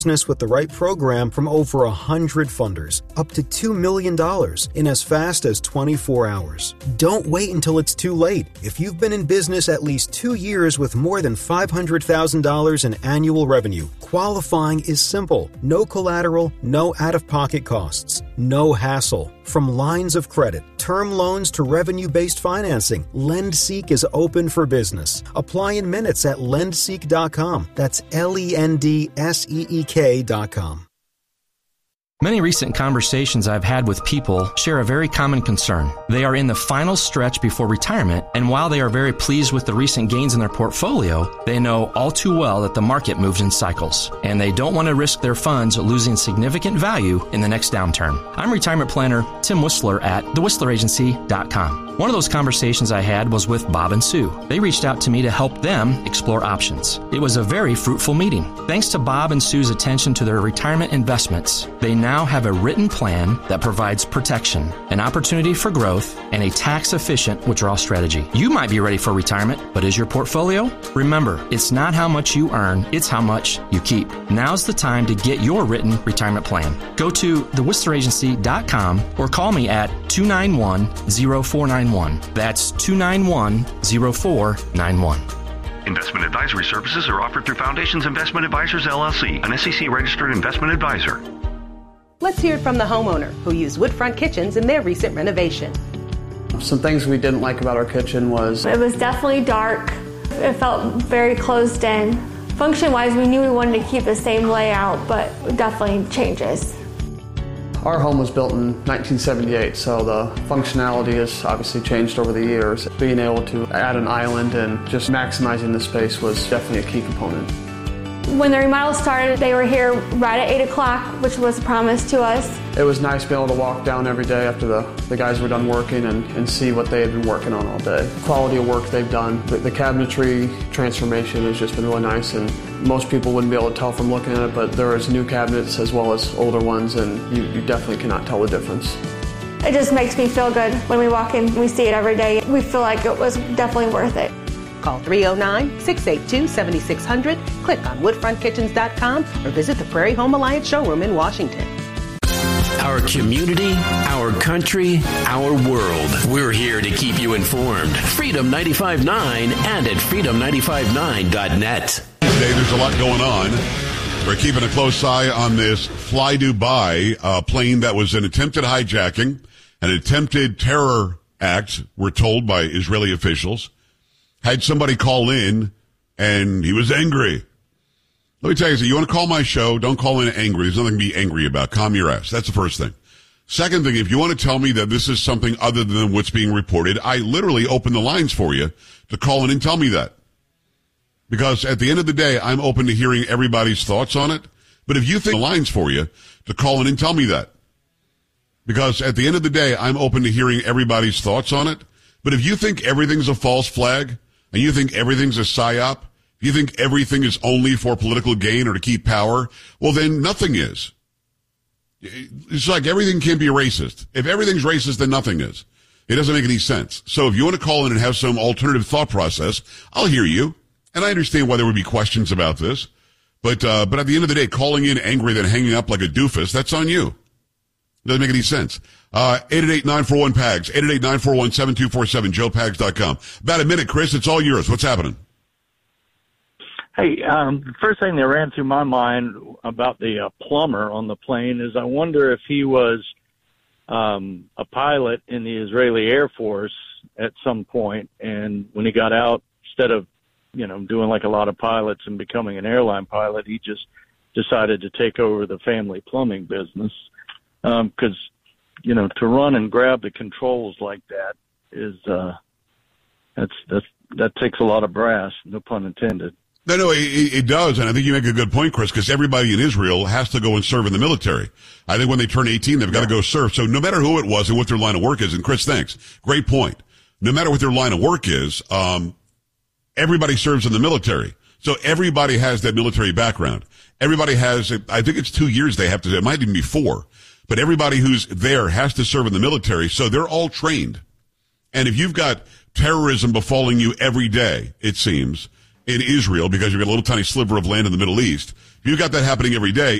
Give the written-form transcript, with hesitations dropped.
business with the right program from over 100 funders, up to $2 million in as fast as 24 hours. Don't wait until it's too late. If you've been in business at least 2 years with more than $500,000 in annual revenue, qualifying is simple. No collateral, no out-of-pocket costs, no hassle. From lines of credit, term loans to revenue-based financing, LendSeek is open for business. Apply in minutes at lendseek.com. That's LENDSEEK.com. Many recent conversations I've had with people share a very common concern. They are in the final stretch before retirement, and while they are very pleased with the recent gains in their portfolio, they know all too well that the market moves in cycles, and they don't want to risk their funds losing significant value in the next downturn. I'm retirement planner Tim Whistler at thewhistleragency.com. One of those conversations I had was with Bob and Sue. They reached out to me to help them explore options. It was a very fruitful meeting. Thanks to Bob and Sue's attention to their retirement investments, they now have a written plan that provides protection, an opportunity for growth, and a tax-efficient withdrawal strategy. You might be ready for retirement, but is your portfolio? Remember, it's not how much you earn, it's how much you keep. Now's the time to get your written retirement plan. Go to thewhistleragency.com or call me at 291-0491. That's 291-0491. Investment advisory services are offered through Foundations Investment Advisors, LLC, an SEC-registered investment advisor. Let's hear it from the homeowner who used Woodfront Kitchens in their recent renovation. Some things we didn't like about our kitchen was... It was definitely dark. It felt very closed in. Function-wise, we knew we wanted to keep the same layout, but definitely changes. Our home was built in 1978, so the functionality has obviously changed over the years. Being able to add an island and just maximizing the space was definitely a key component. When the remodel started, they were here right at 8 o'clock, which was promised to us. It was nice being able to walk down every day after the guys were done working and see what they had been working on all day. The quality of work they've done, the cabinetry transformation has just been really nice, and most people wouldn't be able to tell from looking at it, but there is new cabinets as well as older ones, and you definitely cannot tell the difference. It just makes me feel good when we walk in, we see it every day. We feel like it was definitely worth it. Call 309-682-7600, click on woodfrontkitchens.com, or visit the Prairie Home Alliance showroom in Washington. Our community, our country, our world. We're here to keep you informed. Freedom 95.9 and at freedom959.net. Today, there's a lot going on. We're keeping a close eye on this Fly Dubai plane that was an attempted hijacking, an attempted terror act, we're told by Israeli officials. Had somebody call in, and he was angry. Let me tell you, you want to call my show, don't call in angry. There's nothing to be angry about. Calm your ass. That's the first thing. Second thing, if you want to tell me that this is something other than what's being reported, I literally open the lines for you to call in and tell me that. Because at the end of the day, I'm open to hearing everybody's thoughts on it. But if you think the lines for you to call in and tell me that. Because at the end of the day, I'm open to hearing everybody's thoughts on it. But if you think everything's a false flag, and you think everything's a psyop, you think everything is only for political gain or to keep power, well, then nothing is. It's like everything can be racist. If everything's racist, then nothing is. It doesn't make any sense. So if you want to call in and have some alternative thought process, I'll hear you. And I understand why there would be questions about this. But at the end of the day, calling in angry then hanging up like a doofus, that's on you. Doesn't make any sense. 888-941-PAGS, 888-941-7247, joepags.com. About a minute, Chris. It's all yours. What's happening? Hey, the first thing that ran through my mind about the plumber on the plane is I wonder if he was a pilot in the Israeli Air Force at some point, and when he got out, instead of, doing like a lot of pilots and becoming an airline pilot, he just decided to take over the family plumbing business. Because, to run and grab the controls like that is, that takes a lot of brass, no pun intended. No, it does. And I think you make a good point, Chris, because everybody in Israel has to go and serve in the military. I think when they turn 18, they've got to go serve. So no matter who it was and what their line of work is, and Chris, thanks. Great point. No matter what their line of work is, everybody serves in the military. So everybody has that military background. Everybody has, I think it's 2 years they have to, it might even be 4. But everybody who's there has to serve in the military, so they're all trained. And if you've got terrorism befalling you every day, it seems, in Israel, because you've got a little tiny sliver of land in the Middle East, If you got that happening every day,